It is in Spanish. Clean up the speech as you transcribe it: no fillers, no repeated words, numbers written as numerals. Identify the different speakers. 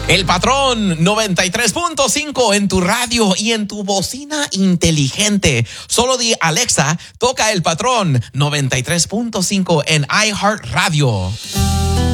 Speaker 1: El Patrón 93.5 en tu radio y en tu bocina inteligente. Solo di Alexa, toca El Patrón 93.5 en iHeartRadio.